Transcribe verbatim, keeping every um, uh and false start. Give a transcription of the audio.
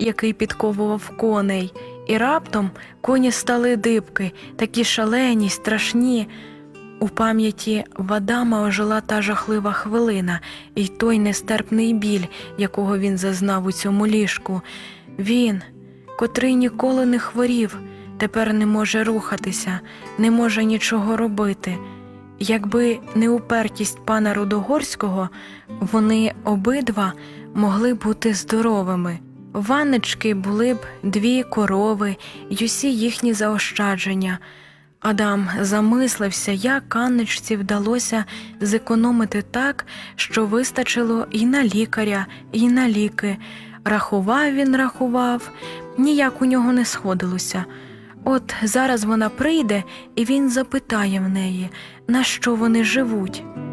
який підковував коней, і раптом коні стали дибки, такі шалені, страшні. У пам'яті в Адама ожила та жахлива хвилина і той нестерпний біль, якого він зазнав у цьому ліжку. Він, котрий ніколи не хворів, тепер не може рухатися, не може нічого робити. Якби не упертість пана Рудогорського, вони обидва могли бути здоровими. В Ваннички були б дві корови й усі їхні заощадження. Адам замислився, як Анничці вдалося зекономити так, що вистачило і на лікаря, і на ліки. Рахував він, рахував, ніяк у нього не сходилося. От зараз вона прийде, і він запитає в неї, на що вони живуть.